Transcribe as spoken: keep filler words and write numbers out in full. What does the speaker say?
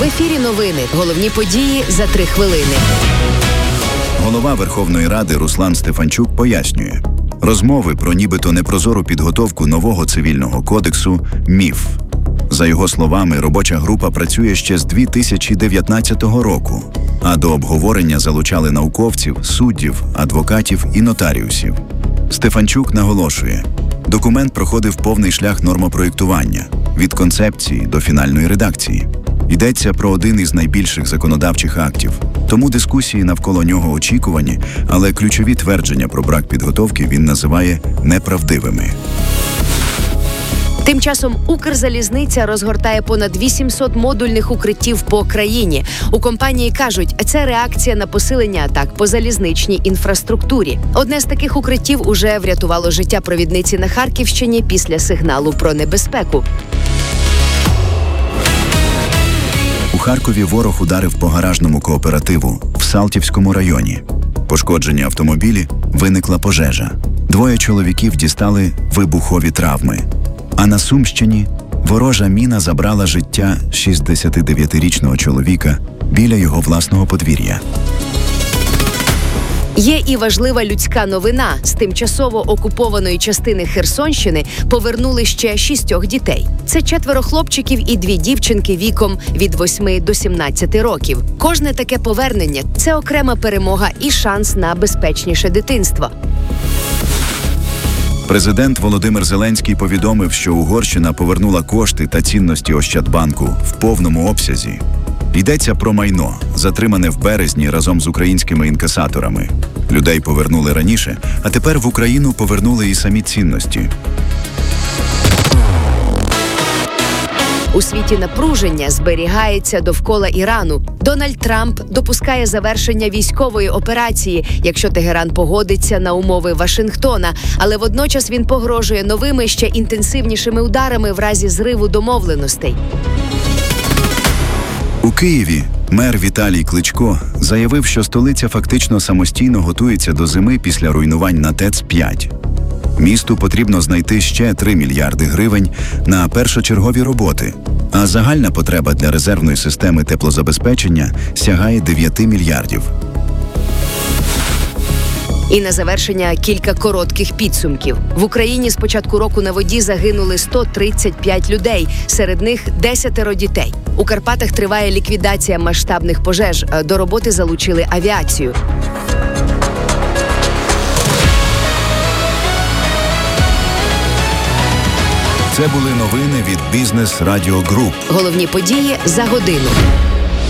ефірі новини. Головні події за три хвилини. Голова Верховної Ради Руслан Стефанчук пояснює. Розмови про нібито непрозору підготовку нового цивільного кодексу – міф. За його словами, робоча група працює ще з дві тисячі дев'ятнадцятого року, а до обговорення залучали науковців, суддів, адвокатів і нотаріусів. Стефанчук наголошує, документ проходив повний шлях нормопроєктування – від концепції до фінальної редакції. Йдеться про один із найбільших законодавчих актів, тому дискусії навколо нього очікувані, але ключові твердження про брак підготовки він називає неправдивими. Тим часом Укрзалізниця розгортає понад вісімсот модульних укриттів по країні. У компанії кажуть, це реакція на посилення атак по залізничній інфраструктурі. Одне з таких укриттів уже врятувало життя провідниці на Харківщині після сигналу про небезпеку. У Харкові ворог ударив по гаражному кооперативу в Салтівському районі. Пошкоджені автомобілі, виникла пожежа. Двоє чоловіків дістали вибухові травми. А на Сумщині ворожа міна забрала життя шістдесятидев'ятирічного чоловіка біля його власного подвір'я. Є і важлива людська новина. З тимчасово окупованої частини Херсонщини повернули ще шістьох дітей. Це четверо хлопчиків і дві дівчинки віком від восьми до сімнадцяти років. Кожне таке повернення – це окрема перемога і шанс на безпечніше дитинство. Президент Володимир Зеленський повідомив, що Угорщина повернула кошти та цінності Ощадбанку в повному обсязі. Йдеться про майно, затримане в березні разом з українськими інкасаторами. Людей повернули раніше, а тепер в Україну повернули і самі цінності. У світі напруження зберігається довкола Ірану. Дональд Трамп допускає завершення військової операції, якщо Тегеран погодиться на умови Вашингтона. Але водночас він погрожує новими, ще інтенсивнішими ударами в разі зриву домовленостей. У Києві мер Віталій Кличко заявив, що столиця фактично самостійно готується до зими після руйнувань на ТЕЦ п'ять. Місту потрібно знайти ще три мільярди гривень на першочергові роботи, а загальна потреба для резервної системи теплозабезпечення сягає дев'яти мільярдів. І на завершення кілька коротких підсумків. В Україні з початку року на воді загинули сто тридцять п'ять людей, серед них десятеро дітей. У Карпатах триває ліквідація масштабних пожеж, до роботи залучили авіацію. Це були новини від Бізнес Радіо Груп. Головні події за годину.